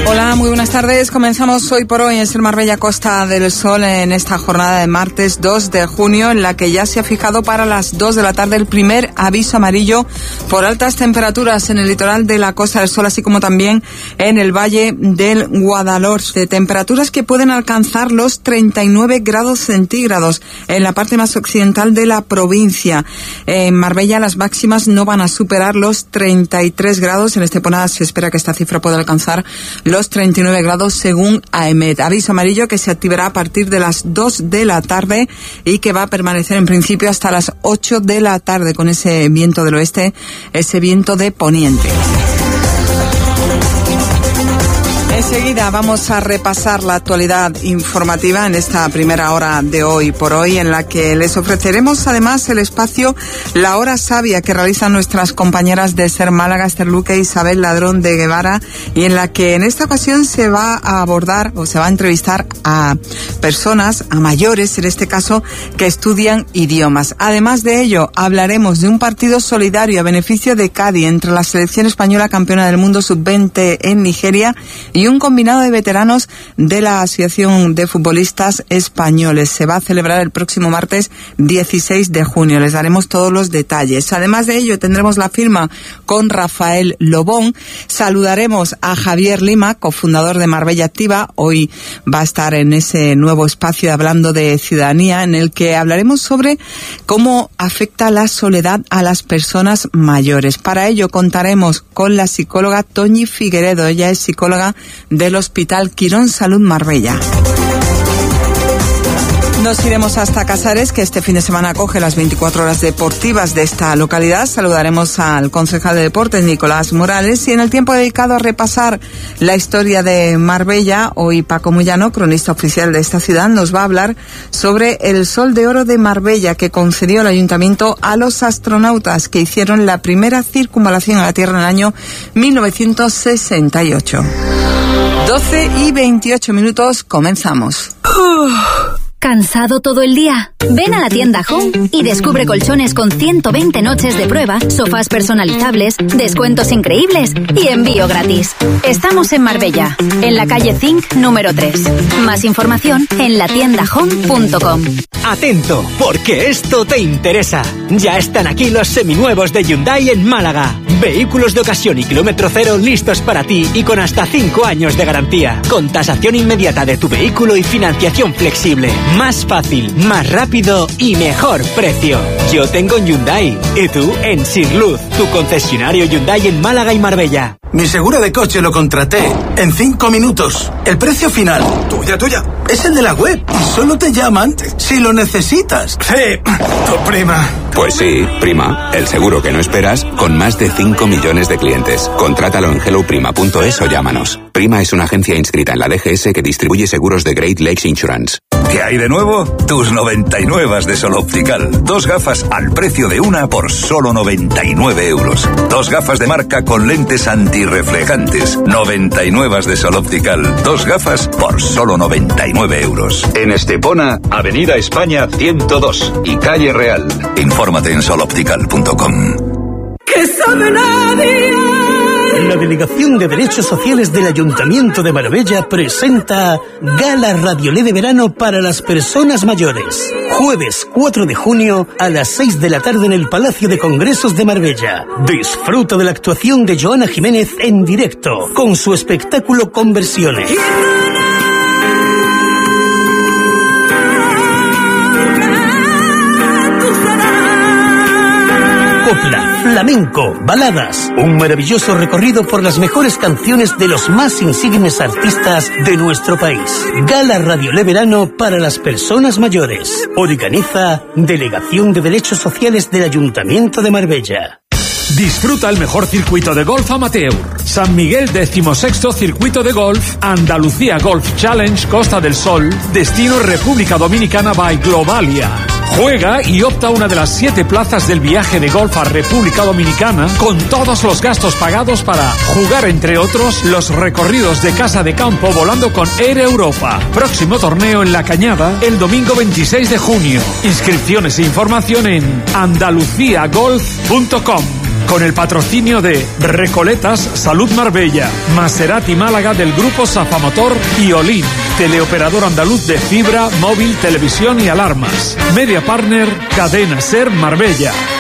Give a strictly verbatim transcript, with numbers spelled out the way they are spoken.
Hola, muy buenas tardes. Comenzamos hoy por hoy en Ser Marbella Costa del Sol en esta jornada de martes dos de junio, en la que ya se ha fijado para las dos de la tarde el primer aviso amarillo por altas temperaturas en el litoral de la Costa del Sol, así como también en el valle del Guadalhorce. Temperaturas que pueden alcanzar los treinta y nueve grados centígrados en la parte más occidental de la provincia. En Marbella las máximas no van a superar los treinta y tres grados. En Estepona se espera que esta cifra pueda alcanzar los los treinta y nueve grados según A E M E T. Aviso amarillo que se activará a partir de las dos de la tarde y que va a permanecer en principio hasta las ocho de la tarde con ese viento del oeste, ese viento de poniente. Enseguida vamos a repasar la actualidad informativa en esta primera hora de hoy por hoy, en la que les ofreceremos además el espacio La Hora Sabia que realizan nuestras compañeras de Ser Málaga, Esther Luque e Isabel Ladrón de Guevara, y en la que en esta ocasión se va a abordar o se va a entrevistar a personas, a mayores en este caso, que estudian idiomas. Además de ello, hablaremos de un partido solidario a beneficio de Cádiz entre la selección española campeona del mundo sub veinte en Nigeria y un combinado de veteranos de la Asociación de Futbolistas Españoles. Se va a celebrar el próximo martes dieciséis de junio. Les daremos todos los detalles. Además de ello, tendremos la firma con Rafael Lobón. Saludaremos a Javier Lima, cofundador de Marbella Activa. Hoy va a estar en ese nuevo espacio hablando de ciudadanía, en el que hablaremos sobre cómo afecta la soledad a las personas mayores. Para ello contaremos con la psicóloga Toñi Figueredo. Ella es psicóloga del Hospital Quirón Salud Marbella. Nos iremos hasta Casares, que este fin de semana acoge las veinticuatro horas deportivas de esta localidad. Saludaremos al concejal de deportes, Nicolás Morales, y en el tiempo dedicado a repasar la historia de Marbella, hoy Paco Moyano, cronista oficial de esta ciudad, nos va a hablar sobre el Sol de Oro de Marbella que concedió el Ayuntamiento a los astronautas que hicieron la primera circunvalación a la Tierra en el año mil novecientos sesenta y ocho. doce y veintiocho minutos, comenzamos. ¿Cansado todo el día? Ven a la tienda Home y descubre colchones con ciento veinte noches de prueba, sofás personalizables, descuentos increíbles y envío gratis. Estamos en Marbella, en la calle Zinc número tres. Más información en la tienda home punto com. Atento, porque esto te interesa. Ya están aquí los seminuevos de Hyundai en Málaga. Vehículos de ocasión y kilómetro cero listos para ti y con hasta cinco años de garantía. Con tasación inmediata de tu vehículo y financiación flexible. Más fácil, más rápido y mejor precio. Yo tengo un Hyundai. ¿Y tú? En Sirluz, tu concesionario Hyundai en Málaga y Marbella. Mi seguro de coche lo contraté en cinco minutos. El precio final, tuya, tuya, es el de la web. Y solo te llaman si lo necesitas. Sí, tu prima. Pues sí, Prima, el seguro que no esperas, con más de cinco millones de clientes. Contrátalo en hello prima punto es o llámanos. Prima es una agencia inscrita en la D G S que distribuye seguros de Great Lakes Insurance. ¿Qué hay de nuevo? Tus noventa y nueve de Sol Optical. Dos gafas al precio de una por solo noventa y nueve euros. Dos gafas de marca con lentes antirreflejantes. noventa y nueve de Sol Optical. Dos gafas por solo noventa y nueve euros. En Estepona, Avenida España ciento dos y Calle Real. Infórmate en sol optical punto com. ¿Qué sabe nadie? La Delegación de Derechos Sociales del Ayuntamiento de Marbella presenta Gala Radiolé de Verano para las Personas Mayores. Jueves cuatro de junio a las seis de la tarde en el Palacio de Congresos de Marbella. Disfruta de la actuación de Joana Jiménez en directo con su espectáculo Conversiones. Copla, flamenco, baladas, un maravilloso recorrido por las mejores canciones de los más insignes artistas de nuestro país. Gala Radiolé Verano para las Personas Mayores. Organiza Delegación de Derechos Sociales del Ayuntamiento de Marbella. Disfruta el mejor circuito de golf amateur. San Miguel decimosexto Circuito de Golf, Andalucía Golf Challenge Costa del Sol, destino República Dominicana by Globalia. Juega y opta a una de las siete plazas del viaje de golf a República Dominicana con todos los gastos pagados para jugar, entre otros, los recorridos de casa de campo volando con Air Europa. Próximo torneo en La Cañada el domingo veintiséis de junio. Inscripciones e información en andalucía golf punto com. Con el patrocinio de Recoletas, Salud Marbella, Maserati Málaga del Grupo Safamotor y Olin, teleoperador andaluz de fibra, móvil, televisión y alarmas. Media Partner, Cadena Ser Marbella.